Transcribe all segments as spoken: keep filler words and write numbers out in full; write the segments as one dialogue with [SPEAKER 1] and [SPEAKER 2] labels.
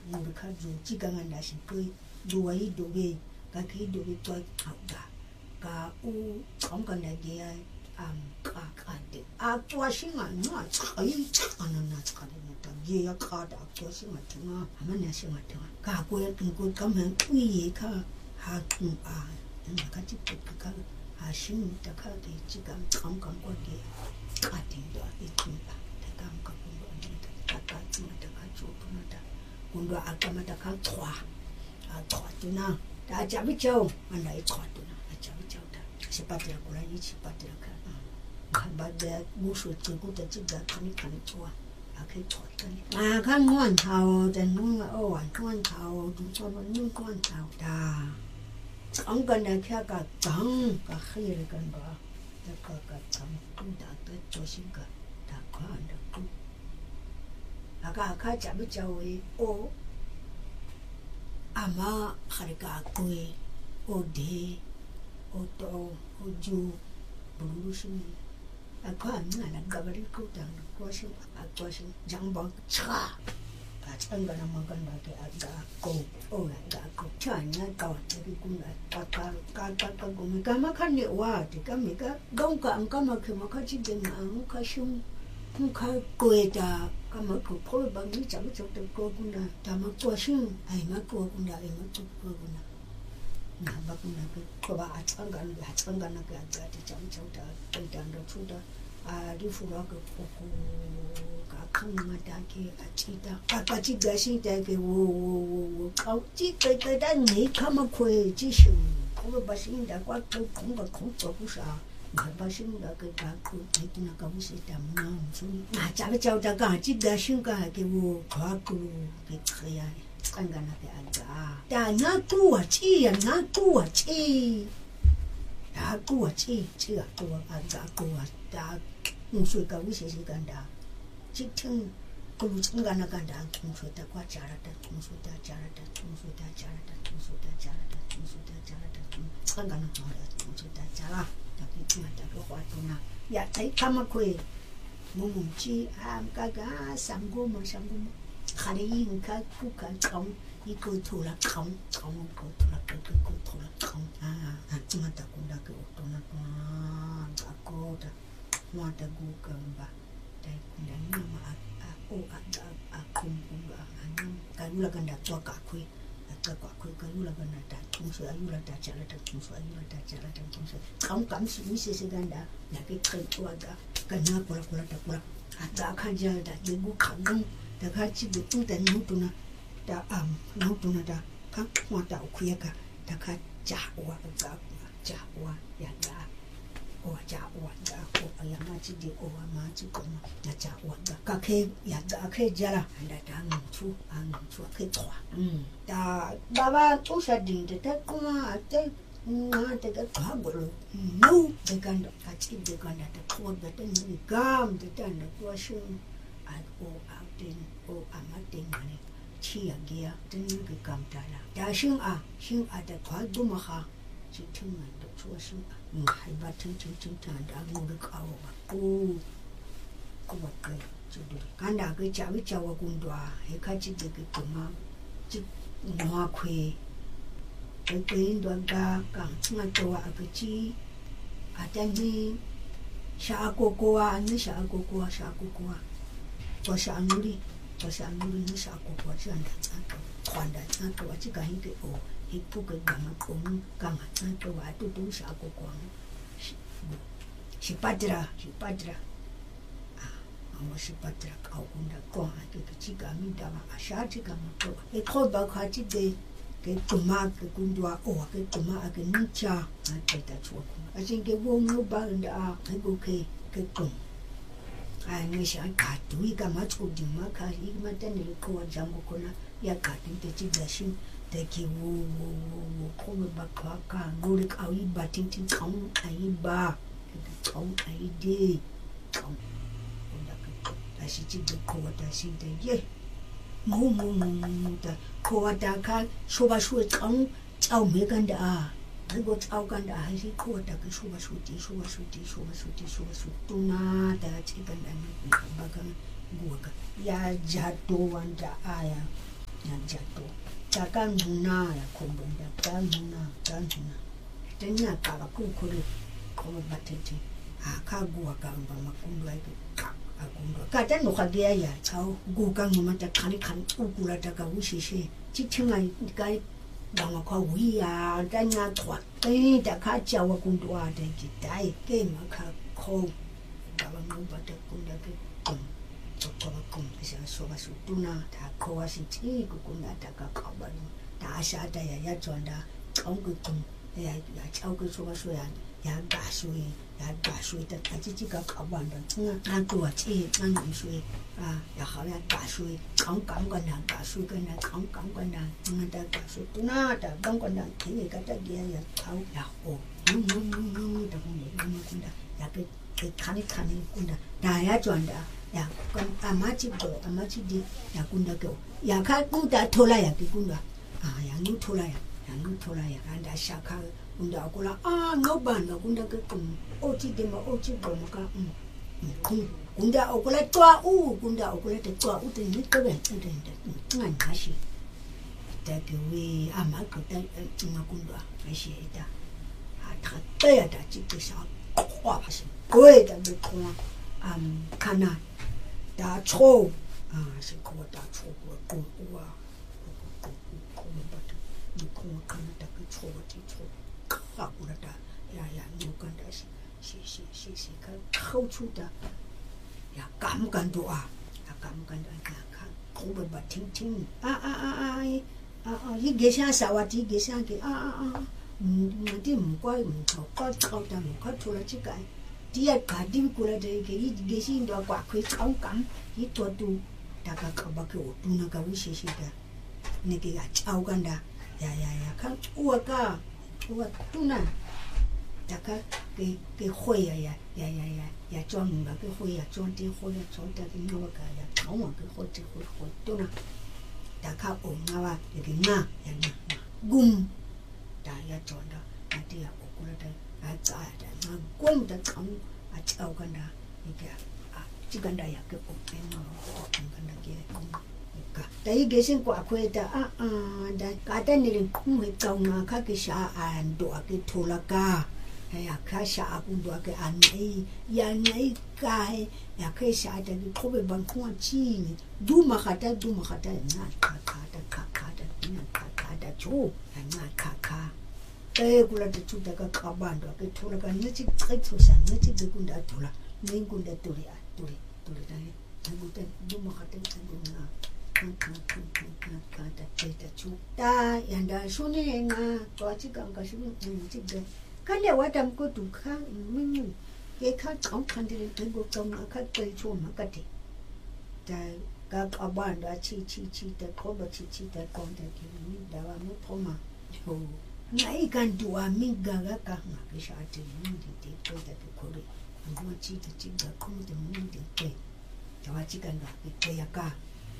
[SPEAKER 1] ngurika jo chiganga ndashi pe duwa idobe ka ki dobe to ga ka u chonga na ge am ka ka de a to shinga na chai chana na chana na ta ye ya ka da to shinga tuna amana shinga tuna ka ko ya ko ka man kuyi ka ha tu a na ka ti ka a shin ta ka de chigam chonga ko ge ka de do i tu ba ta ka ka ko ndo ta ka tuna ta ka jo tuna ta kundo akamata ka twa a twa tuna ta jabi chau anda i twa tuna a jabi chau ta sipati la kula ni sipati la ka ba de musu ti ku ta ti ga kani kani twa a ke twa tani a ka ngwan tao de nu o wan ngwan tao du so no nu ngwan tao da ang kan na kya ka tang ka khir kan ba ta ka ka tang tu da ta cho sin ka ta ka anda ku aka aka jabi chau e o ama harika kwe o de o to o ju bulushi aka na la gabari ko tang ko shi akwa shi jangba cha ka tsanga na magan ba ke aga ko o la ga ko cha nya ka wa te ku na ka ka ka ka ka go me ka ma kan ne wa te ka me ka gong ka ang ka ma ke ma ka chi de na ang ka shum ku ka ko da ka ma ko ko ba ni cha ma cha te ko ku na ta ma ko shin ai ma ko ku na ai ma tu ko ku na na ba ku na ko ba a tsanga na a tsanga na ka ga te cha ma cha ta ta da ndo chu da a di fu ra ko ko ka kan ma da ke a chi da ka ka chi ga shi da ke wo wo wo wo ka chi ka ka da ni ka ma ko ji shi ko ba shi da kwa ko ko ba ko to ku sha ba shi da ka ka ko te na ka bu shi da ma su a cha ba cha da ka chi ga shi ka ke wo ka ko ke khaya tsanga na ke a da da na tu wa chi ya na tu wa chi da ku wa chi chi a tu wa a da ku wa da mu su ka bu shi shi kan da chi ting ko lu tsanga na kan da mu su da kwa cha ra da mu su da cha ra da mu su da cha ra da mu su da cha ra da mu su da cha ra da tsanga na ma da mu su da cha ra da ki tuma da ko wa tu na ya tai kama ko mu mu chi am ka ga sam go mo sam go khare yin ka ku ka chong i ko tu la chong chong ko tu la ko ko tu la chong a a tuma da ko da ko tu na ko da ko da ma da gu ka ba da ku da ni ma a o a da a kum kum ga an ka lu la kan da to ka ku ka ka ku ka lu la kan da tu su a lu la da cha la da tu su a lu la da cha la da tu su kam kam si ni se se ga da na ke kai to da ka na ko la ko la da ko la a da kan ja da ni gu ka nu da ka chi bu tu da nu tu na da am nu tu na da ka ma da ku ya ka da ka ja wa da ja wa ya da o ja wa da ko ya ma chi di o ma chi ko ma da ja wa da ka ke ya da ke ja la da da nu tu an tu ke twa mm da ba ba tu sha din de ta ko ma te na te ka ka go lo nu de kan da ka chi de kan da ko da te ni gam de ta na ko shu a o a tin o a ma tin ni chi ya ge ya tin ni ke kam ta la da shin a shin a da kwa du ma ha chi tin na da chuo shin a ni hai ba tin tin tin ta da mu de ka o ba ko ko ba ka chi de kan da ke cha wi cha wa kun dwa he ka chi de ke ko ma chi no kwe ke ke ndo ga ka nga to a ke chi a ta ni sha ko ko a ni sha ko ko sha ko ko to sha nu ri to sha nu ri ni sha ko ko sha da tsa ko kwan da tsa ko chi ka hi ke o hi pu ke ga ma ko mu ka ma tsa ko wa tu tu sha ko ko shi padra shi padra mo shi padra ka ko nda ko a ke chi ga mi da ma a sha chi ga ma ko e ko ba ka chi de ke tuma ke kundwa o ke tuma ke nicha a ke ta chuo a sin ke wo no ba nda a ke ko ke ke ko a ni sha ka tu i ka ma chu di ma ka i ma ta ni ko wa jango ko na ya ka ti te chi ga shin te ki wo wo wo ko me ba ka ka go le ka i ba tin tin chong ai ba ke chong ai de chong ko da ke ta shi chi de ko da shi de ye mo mo mo da ko da ka so ba shu chang chao me kan da ai go chao kan da ai shi ko da ka so ba shu ti so ba shu ti so ba shu ti so ba shu tu na da chi kan da ni ba kan go ka ya ja to wan da aya ya ja takanguna ya kumbunda tanguna tanguna tenya kaba kukuri koba batete akagwa kamba makundu ake akundwa kata nokagea ya chao guka ngumata khani khani ukula taka ushishe chithinga kai dama kwa wiya tanya kwa eh takacha wakundwa teki dai ke makha kho kaba ngubata kunda ke Tokoba kum isa soba sutuna ta kowa sinti kukunda taka kabani ta ashata ya ya chonda ongu kum ya ya chauke soba soya ya gasui ya gasui ta kachichika kabanda nga ngwa chi nga ngusui a ya hala gasui kang kang kana gasui kana kang kang kana nga ta gasui tuna ta kang kana kini kata dia ya kau ya o nu nu nu nu ta kunda ya ke kani kani kunda ta ya chonda ya kon amachi do amachi di ya kunda ke ya ka kunda thola ya ke kunda ah ya ngu thola ya ya ngu thola ya anda shaka kunda akula ah ngobanda kunda ke kum oti de ma oti do maka um kunda akula twa u kunda akula te twa u te ni ke be te te ngan kashi ta ke we amaka ta tsinga kunda kashi ita ha ta ta ya ta chi ke sha kwa pa shi kwe ta be kwa um kana da cho ah se ko da cho ko ko wa ko ko ba ta ni ko kana da ko cho ti cho ka ku da ya ya ni kan da shi shi shi shi shi ka khau chu da ya kam kan do a ya kam kan da ka ka ko ba ting ting a a a a a a yi ge sha sa wa ti ge sha ke a a a ni ti mu kwa mu ka ka ka da mu ka thu la chi kai dia kadi kula de ke i gesi ndo kwa kwe kau kam i to tu daga ka ba ke otu na ka wishe shi da ne ke ya chau ganda ya ya ya kan uwa ka uwa tuna daga ke ke hoi ya ya ya ya ya ya chong ba ke hoi ya chong ti hoi ya chong ta ke no ka ya chong wa ke hoi ti hoi hoi tuna daga o nga wa ke nga ya nga gum da ya chong da na ti ya okula da a tsaya da na gwamda kan a tsau ganda yake a ci ganda ya ke open no ganda ke ka da yi geshin ko akwai da a a da ka da ne kun he kauna ka ke sha an do ake thola ka ya ka sha ku do ake an ai ya nai ka ya ke sha da ke ko be ban ko chi ni du ma khata du ma khata na ka ka da ka ka da na ka ka da chu na ka ka eh kula de chuta ka kabando ke thola ka ni chi tsetso sa ni chi de kunda thola ni kunda tuli a tuli tuli dai ngu te du ma khate ngu na kan kan kan kan ka da te ta chu ta yanda shuni nga to chi kan ka shuni ni chi de ka le wa dam ko tu kha mi mi ke ka chong kan de ngu chong na ka te chu ma ka te da ka kabando chi chi chi te ko ba chi chi te ko de ki ni da wa mo thoma ho ngai kan dua minga ga ka nga ke sha te ni de te to da ke kore ngo chi te chi ga ko de ni de te ta wa chi kan ga ke te ya ka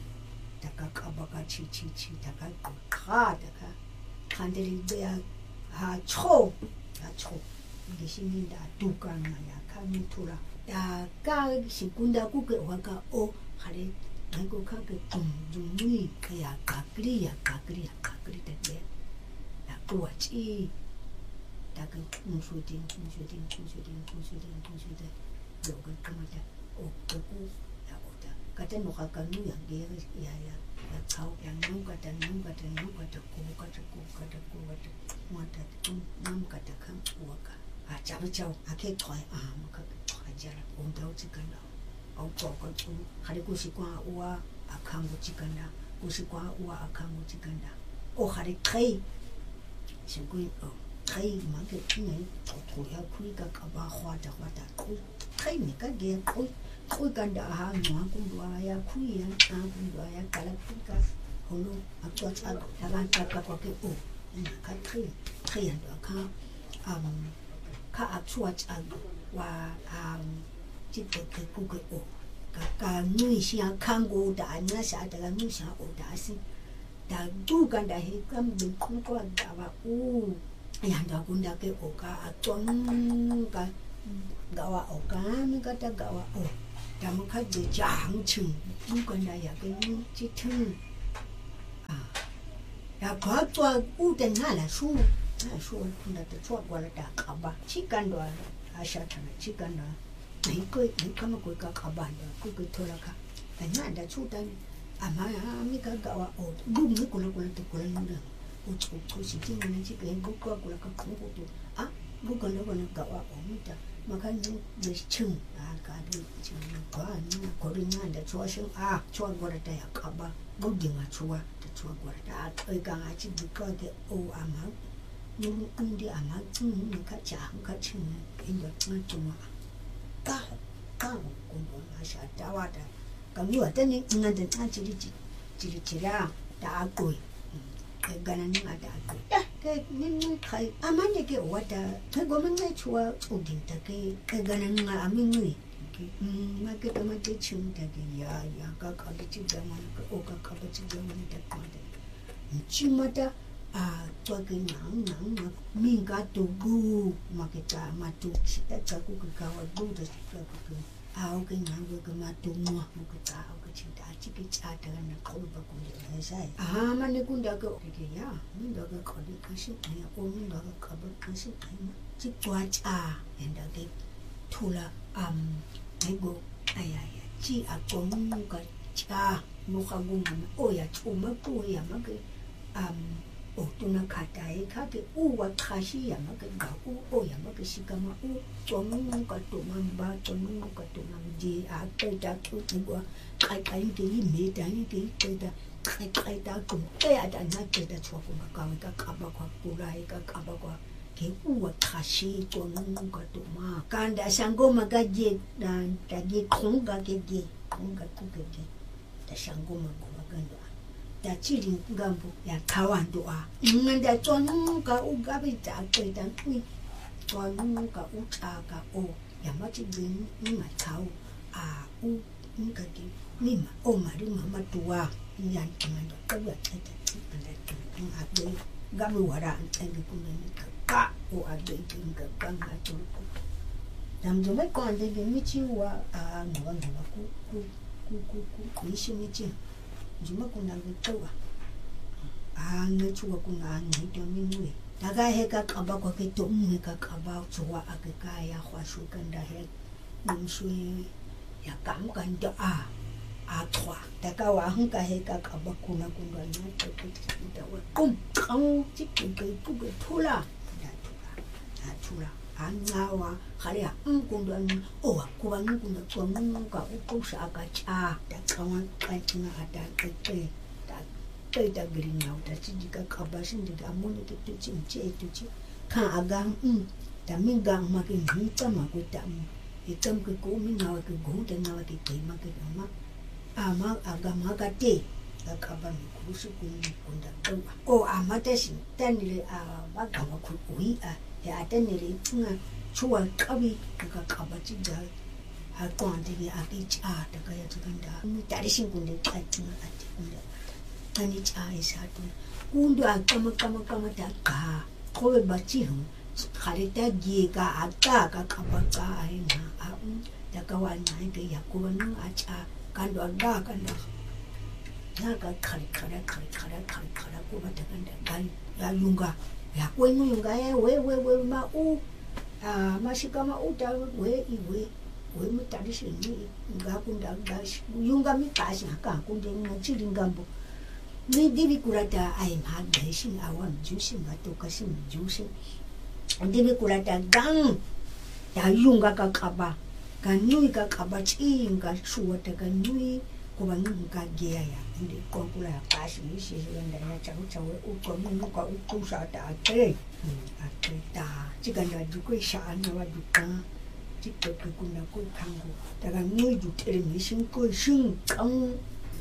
[SPEAKER 1] ta ka ka ba ka chi chi chi ta ka ka ta ka kan de de ya ha cho ha cho ge shi ni da du ka na ya ka mi tu la da ka shi kun da ku ke wa ka o ha le ngo ka ke tum ju ni ka ya ka kri ya ka kri ya ka kri de de我去，大概空手定，空手定，空手定，空手定，空手定，有个干嘛的，哦，个股，呀，我的，个在弄下个女人的呀呀呀炒，呀弄个的，弄个的，弄个的股，个的股，个的股，个的，我的，弄弄个的看我个，啊，找不着，还可以推啊，我个推着了，我都这个了，我做个股，还得股市光我啊看我这个了，股市光我啊看我这个了，我还得推。是贵哦，可以嘛？个今年土土要开个个把花的花的开，开你个个开，开干的哈，暖工作呀，开呀，啊工作呀，干了开个，好咯，啊做啥个？他讲干个个个哦，嗯，开开开人多看，嗯，看啊做啥个？话嗯，这个个个个哦，个个女生看过的，那啥的个女生哦的是。da du kan da he kam de ku ko da wa u ya da kun da ke o ka atong ka ga wa o ka mi ka ta ga wa o da mo ka de jang chung du kan da ya ke ni chi thu à a kwa tswa u te ngala shu a shu nda te tswa kwa la ta kaba chikando a shatana chikando ai ko ai kama ko ka kabanda ko ko tolaka nganda chuta ama mi ka ga wa o bu mi ko la ko te ko la nda o chu chu si ti ni chi ke bu ko ko la ka ko ko a bu ko la ko na ga wa o mi ta maka ni de chung a ka de chung ko ni ko ri nganda chwa shin a chwa ko la ta ya kaba bu di ma chwa te chwa ko la ta ai ka a chi bu ko ke o ama ni ndi ama ni ka cha ka chung ni ndo ma chwa ka ka ko mo na sha ta wa ta ka mi wa ta ni nga de ta chi chi chi chi ra ta ko ke ga na ni ma ta ko ke ni ni kai ama ni ke wa ta ta go ma ngai chua chu din ta ke ke ga na nga a mi ni ke ma ke ta ma te chung ta ke ya ya ka ka ke chi ga ma ka o ka ka chi ga ma ta ko de chi ma ta a to ke nang nang mi ga to gu ma ke ta ma tu chi ta cha ku ka wa gu ta chi ka ku a o ke nang ga ma tu mo mo ke ta o ke chi ta chi ke cha ta na ko ba ku le sai a ma ne ku nda ko ke ya mi nda ga ko de ka shi ai o mi nda ga ka ba ka shi ai ma chi kwa cha nda ke tu la am ai go ai ai chi a ko mu ka cha mo ka gu ma o ya chu ma ku ya ma ke um o tuna kata e ka ke u wa kashi ya ma ke ga u o ya ma ke shi ka ma u to mu ka to ma ba to mu ka to ma di a ke ta tu ni wa kai kai ke yi me ta ni ke ke ta kai kai ta ko ke a da na ke ta chwa ko ka ka ka ba kwa ku ra e ka ka ba kwa ke u wa kashi to mu ka to ma kan da shango ma ga je da da ge khong ga ke ge khong ga ku ke ge da shango ma ko ma ga ndo da chiri ngambo ya kawando a nganda tsonu ka u ga bi ta ke ta kui tsonu ka u cha ka o ya ma chi bin ni ma chao a u nga ki ni ma o ma ri ma ma tuwa ya nganda ka ya ta ta nganda ka a be ga mi wara an ta ku ni ka ka o a be ki nga ka nga tu ku dam jo me ko ande ge mi chi wa a no wa no ku ku ku ku ku ni shi mi chi juma kuna kutoa anga chua kuna ni to minwe daga he ka kaba ko ke to mu ka kaba chua ake ka ya khwa shu kan da he num shu ya kam kan da a a thwa daga wa hun ka he ka kaba kuna kuna na to ke da wa kum khang chi ke ke ku ke thula da thula da thula anga wa khale ya um kun da o wa ku ba ngu da chua mu ka u ku sha ka cha da kawan ka tinga ada ke ke da ke da green now da chi ka ka ba shin da mu ne ke tu chi che tu chi ka aga um da min ga ma ke ni ta ma ko ta mu e tam ke ko mi na ke go da na ke ke ma ke ma a ma aga ma ka te da ka ba mi ku su ku ni ku da o a ma ta shin ta ni a ba ga ma ku ui a ya ta ni le tsinga chuwa kabi ka ka ba chi da a kwang de a ki cha da ka ya tu kan da mu ta ri shin kun de ka tsinga a ti kun da ta ni cha e sa tu kun da ka ma ka ma ka ma ta ka ko ba chi hu khare ta gi ka a ta ka ka ba ka ai na a da ka wa na ke ya ko na a cha kan do da kan da na ka khare khare khare khare khare khare ko ba ta kan da ga ya yunga ya ko nu yunga e we we we ma u a ma shi kama u ta we i we we mu ta ri shi ni ga kun da ga yunga mi ka shi ka kun de na chi ringambo ni di bi kurata ai ma da shi a wan ju shi ma to ka shi ju shi di bi kurata gang da yunga ka ka ba ka nui ka ka ba chi ga shu ta ka nui ko ba nu ka ge ya ndi ko ku la ka shi shi shi da ya cha cha we u ko mu ka u ku sa ta te a te ta chi ga da ju ko sha na wa ju ka chi ko ku na ko kan go da ga nui ju te mi shin ko shin kan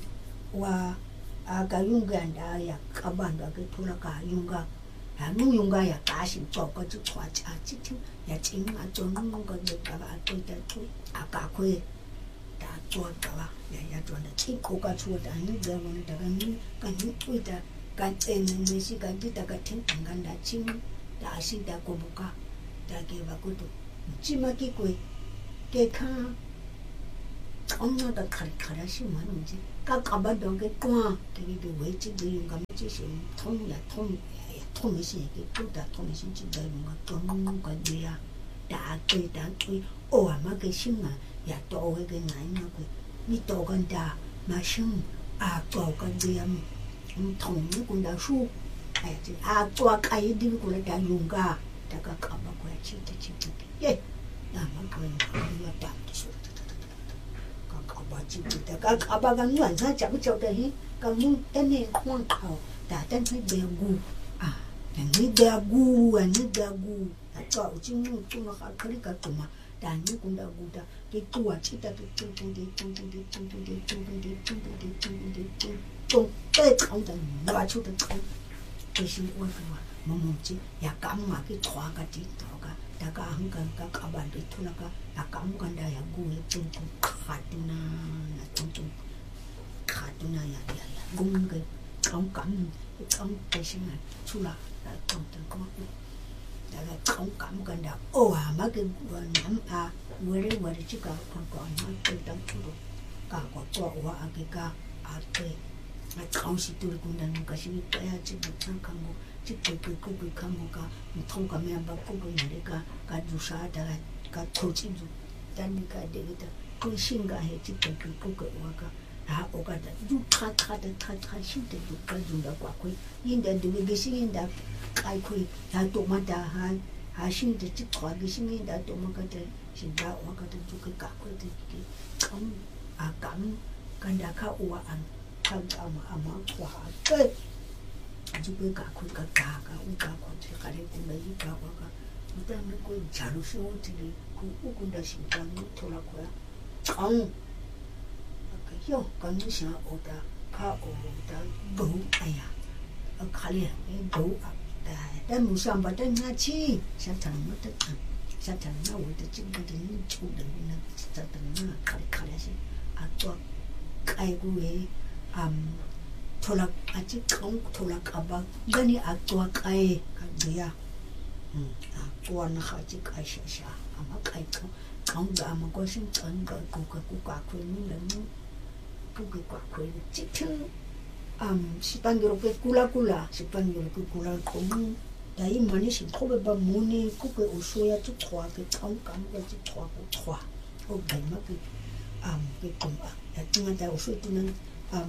[SPEAKER 1] wa a ga yunga da ya ka ba da ke tu la ka yunga a nu yunga ya ka shi to ko ju chwa cha chi chi ya chi ma to nu ko de ka ba to ta tu a ka ko da chwa ka ba ya ya chwa da chi ko ka chwa da ni ga mo da ga ni ka ni tu da ka tsen ni shi ka ki da ka tin ga da chi da shi da ko bu ka da ke ba ko to chi ma ki ko ke ka ong na da ka ka shi ma ni ji ka ka ba do ke kwa ke ni de we chi de yunga 就是通也通也通的是个都打通的是就在那个公个的呀，打对打对，哦啊嘛个心啊，也多个个奶那个，你多个打嘛心啊多个的呀，嗯通的个打书，哎这啊多开的个来打用个，大家看嘛个去的去的，耶，那么个要打的说。bà chỉ biết là các bà các người ra chẳng cho đấy các người tên này khoan khảo đã tên phải bè gu à người bè gu à người bè gu đã cho chứ người tu nó khác cái cái tụi mà đã người cũng đã gu đã cái tu à chỉ đã cái tu tu đi tu tu đi tu tu đi tu tu đi tu tu đi tu tu đi tu tu cái không được nói chút được không cái gì quan trọng mà mà chỉ ya cảm mà cái thoa cái gì đó cái đã cái hàng cái cái các bạn đi thu là cái đã cảm cái đây ya gu ya tu tu khát na na tu tu khát na ya ya ya gung cái không cảm không cái gì mà thu là không được có đã cái không cảm cái đó ô à mà cái nắm à vừa đấy vừa đấy chỉ cả còn còn nó tự động thu được cả có cho qua cái cái à cái à không chỉ tôi cũng đang cái gì cái chỉ được thằng không chỉ cái cái cái cái không có thông cảm em bảo cũng cái này cái cái du sa đó cái thổ chi du dan cái đấy đó cái sinh cái hệ chỉ cái cái cái cái cái à ở cái đó du thắt thắt thắt thắt sinh được du cái du đó quá quý nhưng đến du cái sinh đó cái quý là tụi mà đã ha ha sinh được chỉ thoa cái sinh đó tụi mà cái đó sinh đó ở cái đó du cái cả quý thì cái không à cảm cái đó khá uổng ăn không ăn mà ăn mà thoa cái就被搞亏搞大个，我搞过去，还得过来一搞个个，我当那个假如说我这里，我我跟他习惯，我拖了快，长，那个哟，刚你想学的，他学的狗，哎呀，呃，看了那狗啊，但但没想把它拿去，想成么的，想成那我的这个的你出的那，这的那看看了些，啊做开过诶，嗯。Tolak aja kau tolak abang, gani aku kai dia, aku anak aja kai sisa, ama kai kau, kau dah ama kau sih kan kau kau kau kau aku ni lalu, kau kau aku ni, cipta, um, si panggil ke kula kula, si panggil ke kula kamu, dah mana si kau bapa muni, kau ke usia tu tua ke kau kamu ke tu tua ke tua, oh bagaimana ke, um, ke kau, ya tu nanti usia tu nanti, um.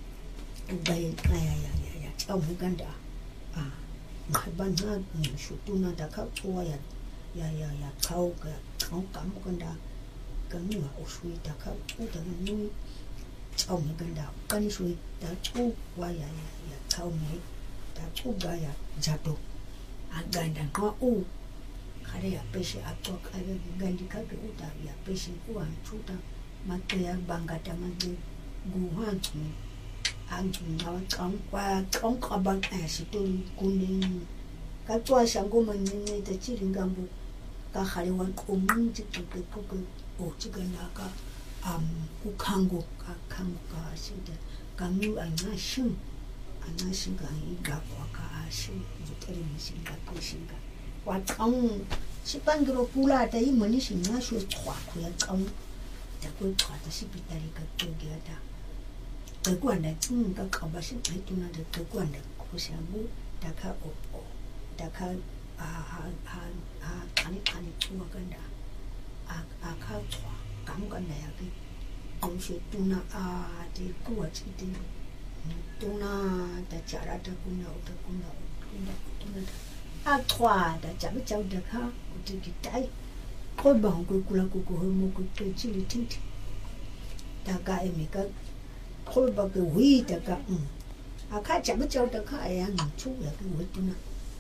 [SPEAKER 1] Đây này ya ya ya trong cái căn đó à ngày ban ha số tu na đã khâu chua ya ya ya ya khâu cái khâu cắm căn đó cái nữa ở suy đã khâu chua đã nuôi trong cái căn đó cái suy đã chua qua ya ya ya khâu mấy đã chua ga ya jatuh à gan dan có u cái này bây giờ áp cho cái gan đi cái u đã ya bây giờ u ăn chua đã mà cái bang cái đó mà đi gu han anh chúng nó trong qua trong các bạn ấy sẽ tôi cũng nên các toa sang của mình nên để chỉ linh cảm bộ các hải quan cũng chỉ cái cái cái cái ô chỉ cái nào cái um cái khang của cái khang cái gì đó cái như anh nói xin anh nói xin cái gì gặp qua cái xin giúp tôi mình xin cái cái xin cái qua trong chỉ ban cái lúc pula đấy mình xin nói số thoại của trong để cái thoại đó sẽ bị đại cái cái cái đó cái quan này chúng ta không bao giờ thấy tụi nó được cái quan này có sẽ muốn đã khá ổn ổn đã khá à à à à anh anh chua cái đó à à khá thoa cảm cái này cái cũng sẽ tụi nó à thì của chỉ thì tụi nó đã trả ra được cũng nào được cũng nào cũng nào cũng nào à thoa đã trả với cháu được ha thì cái trái coi bằng cái cula của cô hơn một cái chỉ là thinh đã cả em cái khôi bao cái huy tất cả, à khai chả biết châu tất cả ai ăn chú là cái huy tu nè,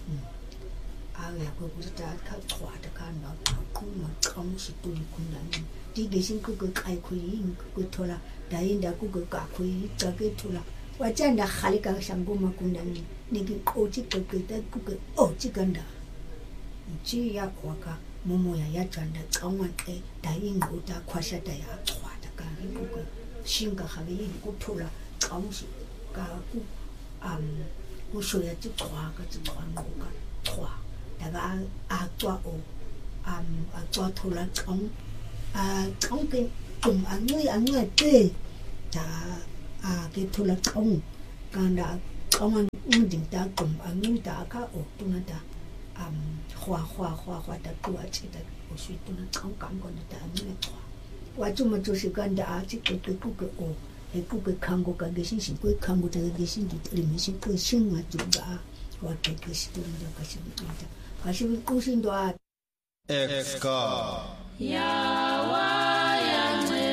[SPEAKER 1] à là cái cái ta khai thỏa tất cả nó cũng mà không sự tu cũng là, đi cái sinh cái cái khai khui cái thôi là, đại đã cái cái cả khui cho cái thôi là, và chân đã khai cái sang gồm mà cũng là, những cái ô chỉ cái cái cái cái ô chỉ cái đó, chỉ ya qua cả, mua mua ya ya chân đã không ăn cái, đại ngủ ta khoa sát đại ya thỏa tất cả cái cái sinh cái hành vi của tôi là không sự cái của um của số ya chỉ thoa cái chỉ thoa ngủ cái thoa, đại cái à toa ô um à toa thôi là không à không cái cùng anh người anh người tê, đã à cái thôi là không, còn đã Kaman unding ta kum angin ta ka o tunata um hwa hwa hwa hwa ta tua chita o sui tuna kang kang ko ta angin hwa. Wa chuma joshi ganda a chi ko ko ko o e ko ko kango ka ge shin ko kango ta ge shin di tri mi shin ko shin ma ju ga wa ta ge shi tu da ka shi ta. Ka shi ko shin do a
[SPEAKER 2] Exka
[SPEAKER 3] Yawa Yangwe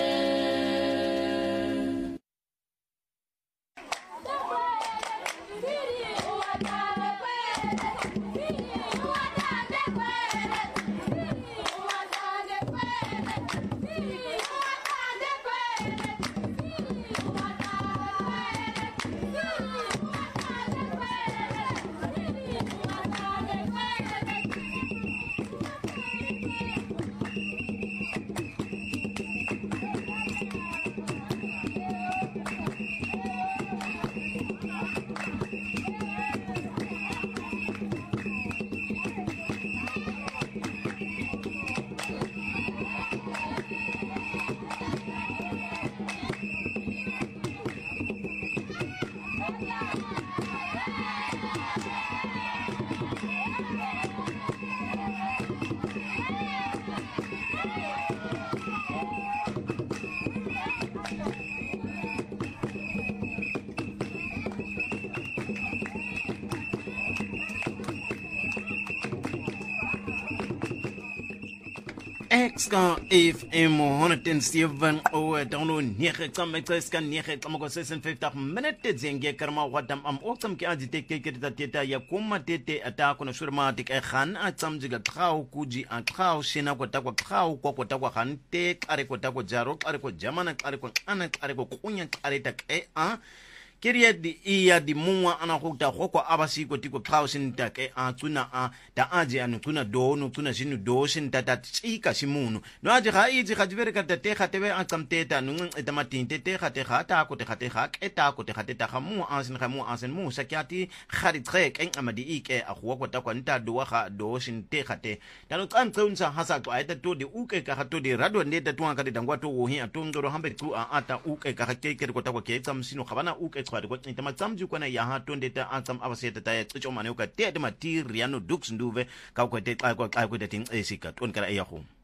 [SPEAKER 2] Exka F M honderdzeven oor download nege tsametse ska nege tsamoko sesenfiftig minute zenge karma wadam am oksam ke aji teke ke teta ya kuma tete ata kono shurmatik e khan atsamjiga tlhau kuji atlhau shena ko takwa tlhau ko ko takwa khante qare ko takwa jaro qare ko jamana qare ko ana qare ko kunya qare tak e a Kiria di iya di mungwa ana hukta hoko abasi ko tiko klausin ta ke a tuna a da aje anu tuna do no tuna sinu do sin ta ta tsika simunu no aje ga iji ga divere ka te ga tebe a tsamteta nu eta matin te te ga te ga ta ko te ga te ga eta ko te ga te ta ga mu asin ga mu asin mu sakyati khari trek en amadi ike a go ko ta ko nta do ga do sin te ga te ta no kan tsunsa hasa to aita to di uke ka ga to di rado ne ta tuanga ka di dangwa to wo hi a to ndoro hambe ku a ata uke ka ga ke ke ko ta ko ke tsam sinu ga bana uke kwadi ko nta matsamju kona ya ha tonde ta ansam abaseta ta ya tsicho mane ka te de matiri ya no dux nduve ka ko te ka ko ka ko te tin esika ton kara ya go